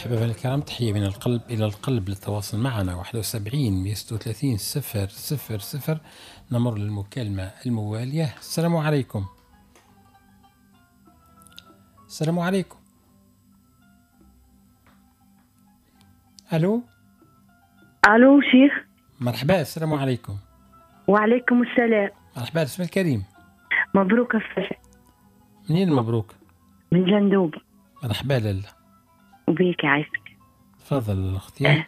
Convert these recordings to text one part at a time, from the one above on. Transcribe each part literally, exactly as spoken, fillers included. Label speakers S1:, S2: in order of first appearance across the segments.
S1: أحبابنا الكرام، تحية من القلب إلى القلب للتواصل معنا واحد وسبعين مئة وستة وثلاثين صفر صفر صفر. نمر للمكالمة الموالية. السلام عليكم. السلام عليكم. ألو
S2: ألو شيخ.
S1: مرحبا. السلام عليكم.
S2: وعليكم السلام.
S1: مرحبا. اسم الكريم.
S2: مبروك الصفا.
S1: منين مبروك؟
S2: من جندوب.
S1: مرحبا لله.
S2: وبيك عايزك.
S1: تفضل أختي.
S2: أه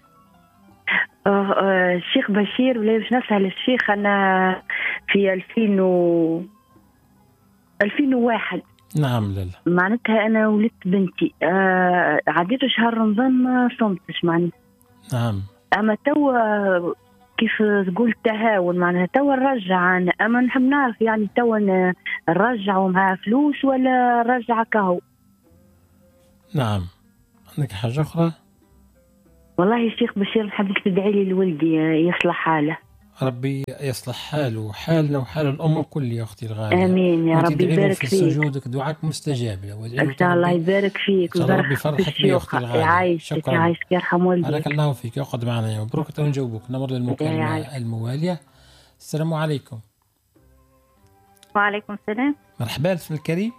S2: أه أه الشيخ بشير، ولا باش نسأل الشيخ. أنا في ألفين و ألفين وواحد.
S1: نعم لله.
S2: معناتها أنا ولدت بنتي. أه عديت شهر رمضان ما صمتش معناتها.
S1: نعم.
S2: أما توا كيف تقول تهاون، معناها توا نرجع أنا. أما نحب نعرف يعني توا نرجعوا معاه فلوس ولا نرجع كهو؟
S1: نعم. عندك حاجة أخرى؟
S2: والله يا شيخ بشير نحبك تدعي لي لولدي يصلح حاله.
S1: ربي يصلح حاله وحالنا وحال الأمة كل يا أختي الغالية.
S2: آمين يا رب يبارك
S1: في
S2: فيك.
S1: سجودك دعاءك مستجاب.
S2: إن شاء الله يبارك فيك
S1: ويبارك ربي يفرحك يا أختي الغالية.
S2: يعيشك يعيشك يرحم والديك.
S1: بارك الله فيك. يقعد معنا يا مبروك. تو نجاوبك. نمر للمكالمة الموالية. السلام عليكم.
S3: وعليكم السلام.
S1: مرحبا. اسم الكريم.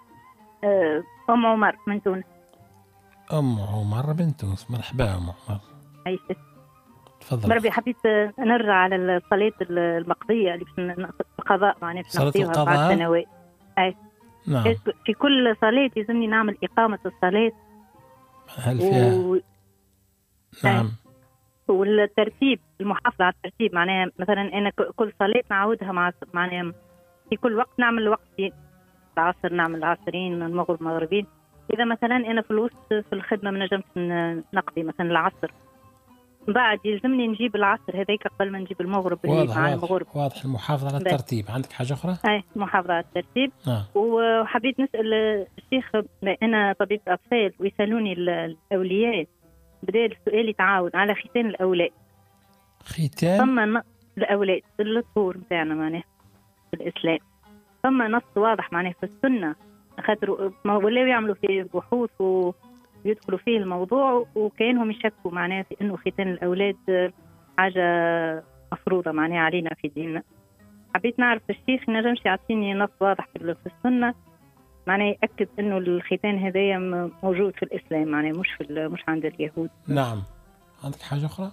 S3: أم عمر من تونس.
S1: أم عمر من تونس. مرحبا أم عمر.
S3: عايشك.
S1: تفضل.
S3: مربي حبيت نرجع على الصلاة المقضية اللي باش القضاء، معناها باش نقضيوها بعد سنوات. أي.
S1: نعم.
S3: في كل صلاة يلزمني نعمل إقامة الصلاة.
S1: هل فيها و... نعم.
S3: والترتيب، المحافظة على الترتيب، معناها مثلا أنا كل صلاة نعودها مع معناها في كل وقت نعمل وقت. في العصر نعمل العصرين، المغرب مغربين. إذا مثلا أنا في الوسط في الخدمة ما نجمت نقضي مثلا العصر، بعد يلزمني نجيب العصر هذيك قبل ما نجيب المغرب اللي
S1: واضح
S3: مع
S1: واضح
S3: المغرب.
S1: واضح. المحافظة على الترتيب. عندك حاجة أخرى؟
S3: أي محافظة على الترتيب.
S1: نعم.
S3: وحبيت نسأل الشيخ، أنا طبيبة أطفال ويسألوني الأولياء، بدأ سؤالي تعاون على ختان الأولاد.
S1: ختان
S3: ثم الأولاد الطهور نتاعنا معناه في الإسلام، ثم نص واضح معناه في السنة، خاطر ولاو يعملوا فيه بحوث ويدخلوا فيه الموضوع، وكأنهم يشكوا معناه في إنه ختان الأولاد حاجة مفروضة معناه علينا في ديننا. حبيت نعرف الشيخ نجمش يعطيني نص واضح في السنة معناه يأكد إنه الختان هذايا موجود في الإسلام، معناه مش في مش عند اليهود.
S1: نعم. عندك حاجة أخرى؟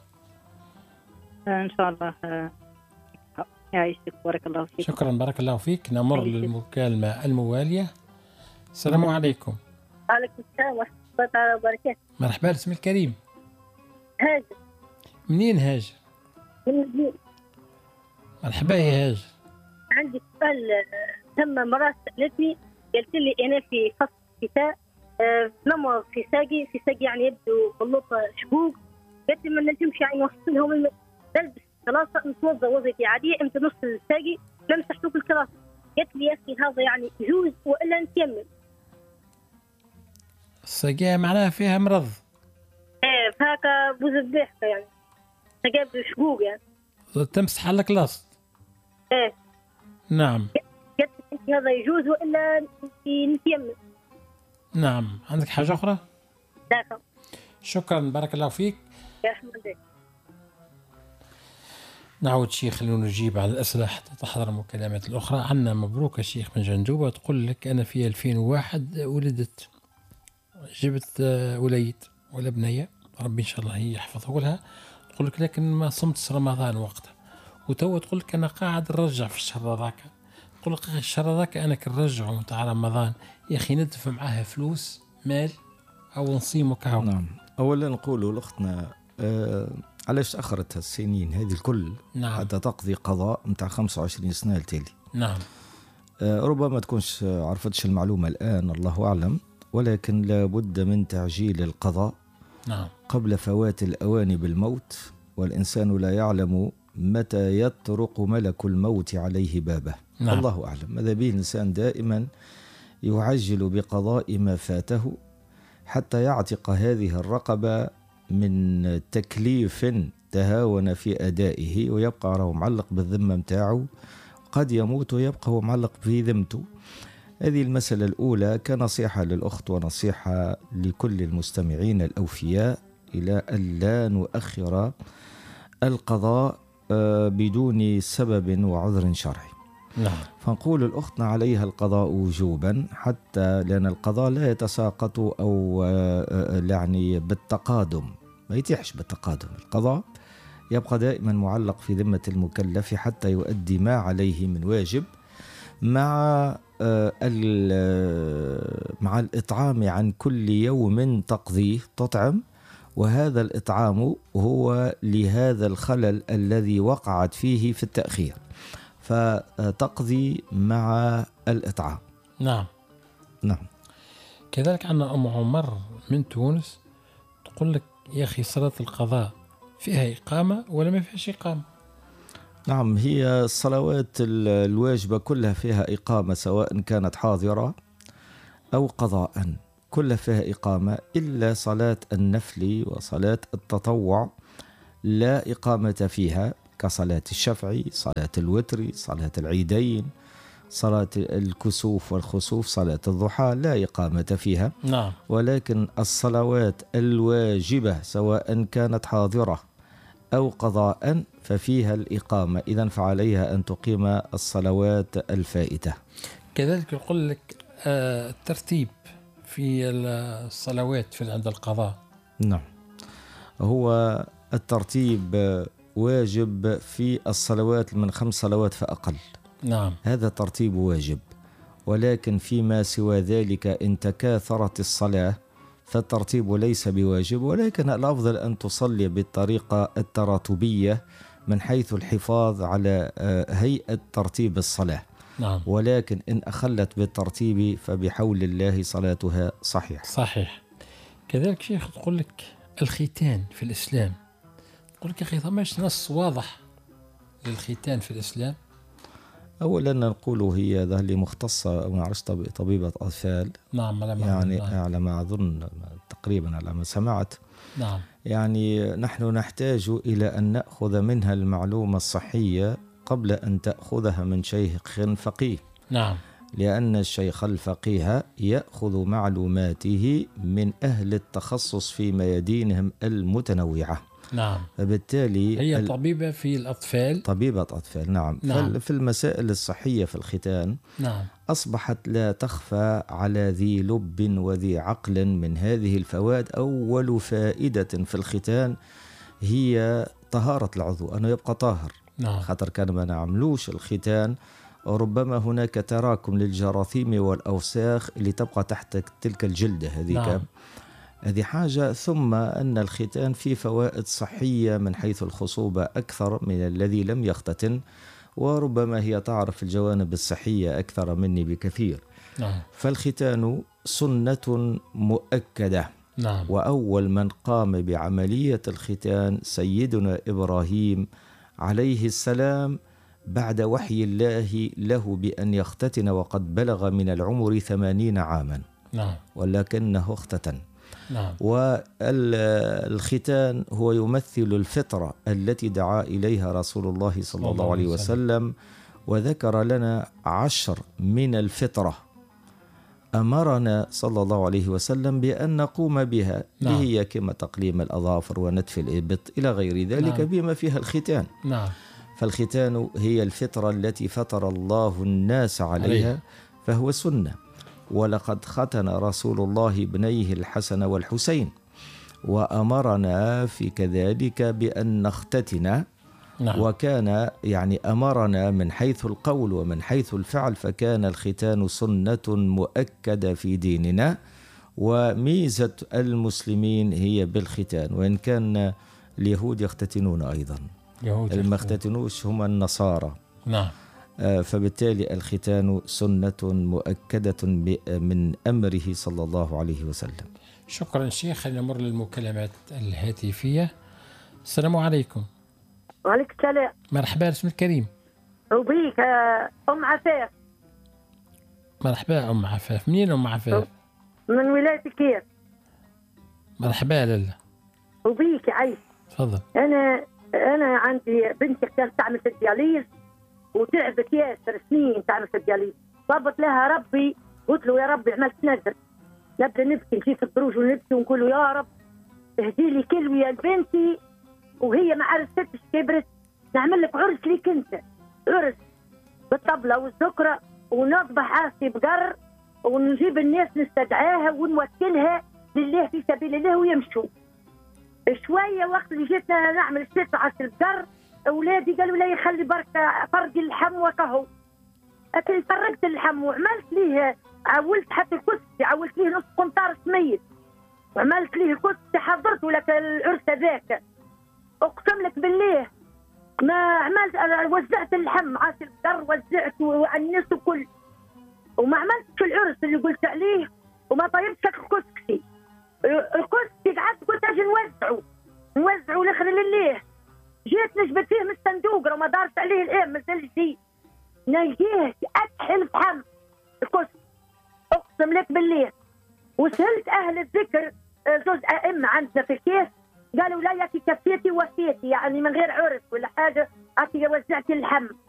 S3: إن شاء الله. يعيشك. بارك الله فيك.
S1: شكرا. بارك الله فيك. نمر للمكالمة الموالية. السلام عليكم.
S4: وعليكم السلام ورحمة الله تعالى وبركاته.
S1: مرحبا. اسم الكريم.
S4: هاجر.
S1: منين هاجر؟
S4: من المدينة.
S1: مرحبا يا هاجر.
S4: عندي سؤال. ثم مرة سألتني قالت لي أنا في فصل الشتاء نمر في ساقي في ساقي يعني يبدو بلوطة شقوق. قالت لي ما نجمش يعني نوصلهم الم... نلبس كراسة نتوضى وظيفتي عادية امتى نص الساقي نمسح سوق الكراسة. قالت لي يا أخي هذا يعني يجوز وإلا نكمل؟
S1: الساقية معناها فيها مرض.
S4: ايه فهكا بوز الضحكة يعني ساقي شقوق يعني
S1: تمسح على الكلاس.
S4: ايه.
S1: نعم.
S4: قالت لي هذا يجوز وإلا نكمل؟
S1: نعم. عندك حاجة أخرى؟
S4: لا.
S1: شكرا. بارك الله فيك.
S4: يا حمد.
S1: نعود شيخ لنجيب على الأسئلة حتى تحضر المكالمات الأخرى. عنا مبروك الشيخ من جندوبة تقول لك أنا في ألفين وواحد ولدت، جبت وليد ولا بنية ربي إن شاء الله هي يحفظه لها. تقول لك لكن ما صمت رمضان وقتها، وتو تقول لك أنا قاعد نرجع في الشهر ذاك. تقول لك الشهر ذاك أنا كنرجعه متاع رمضان يا أخي ندفع معاها فلوس مال أو نصيمه كهو.
S5: نعم. أولا نقولوا لأختنا آه علاش تأخرت السنين هذه الكل؟
S1: نعم.
S5: حتى تقضي قضاء متاع خمسة وعشرين سنة التالي.
S1: نعم.
S5: آه ربما تكونش عرفتش المعلومة الآن الله أعلم، ولكن لابد من تعجيل القضاء.
S1: نعم.
S5: قبل فوات الأوان بالموت، والإنسان لا يعلم متى يطرق ملك الموت عليه بابه.
S1: نعم.
S5: الله أعلم. ماذا به الإنسان دائما يعجل بقضاء ما فاته حتى يعتق هذه الرقبة من تكليف تهاون في أدائه ويبقى راه معلق بالذمة متاعه، قد يموت ويبقى هو معلق في ذمته. هذه المسألة الأولى كنصيحة للأخت ونصيحة لكل المستمعين الأوفياء إلى أن لا نؤخر القضاء بدون سبب وعذر شرعي.
S1: نعم.
S5: فنقول الأختنا عليها القضاء وجوبا، حتى لأن القضاء لا يتساقط أو يعني بالتقادم، ما يتيحش بالتقادم. القضاء يبقى دائما معلق في ذمة المكلف حتى يؤدي ما عليه من واجب، مع مع الإطعام عن كل يوم تقضيه تطعم، وهذا الإطعام هو لهذا الخلل الذي وقعت فيه في التأخير، فتقضي مع الإطعام.
S1: نعم.
S5: نعم.
S1: كذلك عندنا أم عمر من تونس تقول لك يا أخي صلاة القضاء فيها إقامة ولا ما فيهاش إقامة؟
S5: نعم، هي الصلوات الواجبة كلها فيها إقامة، سواء كانت حاضرة أو قضاء، كلها فيها إقامة، إلا صلاة النفل وصلاة التطوع لا إقامة فيها، كصلاة الشفع، صلاة الوتر، صلاة العيدين، صلاة الكسوف والخسوف، صلاة الضحى لا إقامة فيها.
S1: نعم.
S5: ولكن الصلوات الواجبة سواء كانت حاضرة أو قضاء ففيها الإقامة، إذن فعليها أن تقيم الصلوات الفائتة.
S1: كذلك يقول لك آه الترتيب في الصلوات في عند القضاء.
S5: نعم، هو الترتيب واجب في الصلوات من خمس صلوات فأقل.
S1: نعم.
S5: هذا ترتيب واجب، ولكن فيما سوى ذلك إن تكاثرت الصلاة فالترتيب ليس بواجب، ولكن الأفضل أن تصلي بالطريقة التراتبية من حيث الحفاظ على هيئة ترتيب الصلاة.
S1: نعم.
S5: ولكن إن أخلت بالترتيب فبحول الله صلاتها صحيح.
S1: صحيح. كذلك شيخ تقول لك الختان في الإسلام، تقول لك يا أخي ثماش نص واضح للختان في الإسلام.
S5: أولا نقول هي ذا اللي مختصة أو نعرفش طبيبة أطفال.
S1: نعم.
S5: يعني على ما أظن تقريبا على ما سمعت.
S1: نعم.
S5: يعني نحن نحتاج إلى أن نأخذ منها المعلومة الصحية قبل أن تأخذها من شيخ فقيه.
S1: نعم.
S5: لأن الشيخ الفقيه يأخذ معلوماته من أهل التخصص في ميادينهم المتنوعة.
S1: نعم.
S5: فبالتالي
S1: هي طبيبة في الأطفال.
S5: طبيبة أطفال. نعم.
S1: نعم.
S5: في المسائل الصحية في الختان.
S1: نعم.
S5: أصبحت لا تخفى على ذي لب وذي عقل من هذه الفوائد. أول فائدة في الختان هي طهارة العضو، أنه يبقى طاهر.
S1: نعم.
S5: خاطر كان ما نعملوش الختان ربما هناك تراكم للجراثيم والأوساخ اللي تبقى تحت تلك الجلدة هذيك.
S1: نعم.
S5: هذه حاجة. ثم أن الختان فيه فوائد صحية من حيث الخصوبة أكثر من الذي لم يختتن، وربما هي تعرف الجوانب الصحية أكثر مني بكثير.
S1: نعم.
S5: فالختان سنة مؤكدة.
S1: نعم.
S5: وأول من قام بعملية الختان سيدنا إبراهيم عليه السلام بعد وحي الله له بأن يختتن وقد بلغ من العمر ثمانين عاما.
S1: نعم.
S5: ولكنه اختتن.
S1: نعم.
S5: والختان هو يمثل الفطرة التي دعا إليها رسول الله صلى الله عليه وسلم، وذكر لنا عشر من الفطرة أمرنا صلى الله عليه وسلم بأن نقوم بها.
S1: نعم.
S5: هي كما تقليم الأظافر ونتف الإبط إلى غير ذلك. نعم. بما فيها الختان.
S1: نعم.
S5: فالختان هي الفطرة التي فطر الله الناس عليها عليه. فهو سنة. ولقد ختن رسول الله ابنيه الحسن والحسين، وأمرنا في كذلك بأن نختتن.
S1: نعم.
S5: وكان يعني أمرنا من حيث القول ومن حيث الفعل، فكان الختان سنة مؤكدة في ديننا. وميزة المسلمين هي بالختان، وإن كان اليهود يختتنون أيضا. اللي يختتنوش هم النصارى.
S1: نعم.
S5: فبالتالي الختان سنة مؤكدة من أمره صلى الله عليه وسلم.
S1: شكرا شيخ. خلينا نمر للمكالمات الهاتفية. السلام عليكم.
S4: وعليكم السلام.
S1: مرحبا، اسم الكريم.
S4: وبيك أم عفاف.
S1: مرحبا أم عفاف. منين أم عفاف؟
S4: من ولاية كير.
S1: مرحبا لله.
S4: وبيك عايش.
S1: تفضل.
S4: أنا أنا عندي بنتي كانت تعمل الدياليز وتعبت ياسر سنين تعمل الدياليز. طلبت لها ربي قلت له يا ربي عملت نذر، نبدا نبكي نجي في الدروج ونبكي ونقول له يا رب اهدي لي كلوي لبنتي وهي ما عرفتش كبرت، نعمل لك عرس ليك انت، عرس بالطبله والسكره ونذبح عاسي بقر ونجيب الناس نستدعاها ونوكلها لله في سبيل الله ويمشوا. شويه وقت اللي جيتنا نعمل الشتاء عسل البقر اولادي قالوا لي خلي بركه فرق اللحم وكهو. لكن فرقت اللحم وعملت ليه، عولت حتى الكسكسي، عولت ليه نص قنطار سميد وعملت ليه الكسكسي حضرته لك العرس هذاك. اقسم لك بالله ما عملت، وزعت اللحم عسل البقر وزعته والناس الكل وما عملتش العرس اللي قلت عليه وما طيبتش الكسكسي. الكسكسي قعدت قلت اجي نوزعه نوزعه الاخر لله. جيت نجبد فيه من الصندوق وما دارت عليه الان مازال جديد، نلقيه اكحل فحم الكسكسي اقسم لك بالله. وسالت اهل الذكر زوج ائمه عندنا في الكيس قالوا لا ياكي كفيتي وفيتي، يعني من غير عرس ولا حاجه اكي وزعتي اللحم.